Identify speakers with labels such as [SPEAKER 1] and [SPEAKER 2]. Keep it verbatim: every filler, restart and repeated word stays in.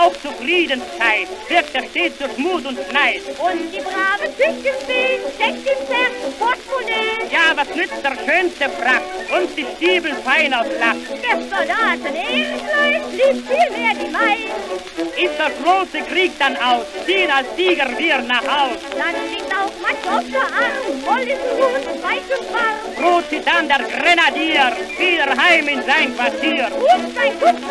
[SPEAKER 1] auch Zufriedenheit, wirkt er stets durch Mut und Neid.
[SPEAKER 2] Und die brave Küchenfee steckt im Zert Portemonnaie.
[SPEAKER 1] Ja, was nützt der schönste Frack und die Stiefel fein aus Lack?
[SPEAKER 2] Der Soldaten Ehrenkleid liebt viel mehr die Maid.
[SPEAKER 1] Ist der große Krieg dann aus, ziehen als Sieger wir nach Haus.
[SPEAKER 2] Dann liegt auch Matrosse an, voll ist Hut, weiß und schwarz.
[SPEAKER 1] Ruht sich dann der Grenadier wieder heim in sein Quartier.
[SPEAKER 2] Ruft sein Kumpel